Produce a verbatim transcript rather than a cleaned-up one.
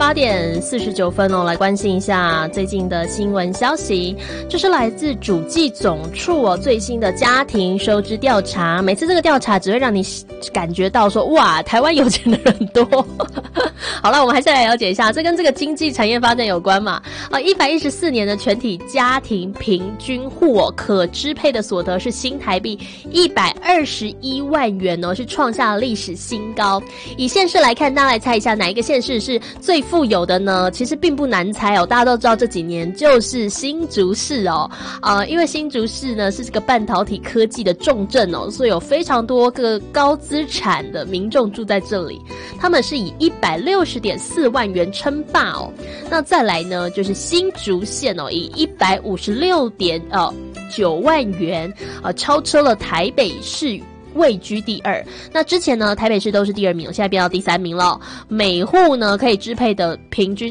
八点四十九分哦，来关心一下最近的新闻消息。这是来自主计总处哦最新的家庭收支调查。每次这个调查只会让你感觉到说，哇，台湾有钱的人多。好了，我们还是来了解一下，这跟这个经济产业发展有关嘛？啊，一百一十四年的全体家庭平均户哦可支配的所得是新台币一百二十一万元哦，是创下了历史新高。以县市来看，大家来猜一下哪一个县市是最富有的呢？其实并不难猜哦，大家都知道这几年就是新竹市哦，呃，因为新竹市呢是这个半导体科技的重镇哦，所以有非常多个高资产的民众住在这里，他们是以一百六十点四万元称霸哦。那再来呢，就是新竹县哦，以一百五十六点呃九万元，呃，超车了台北市，位居第二。那之前呢，台北市都是第二名，现在变到第三名了。每户呢可以支配的平均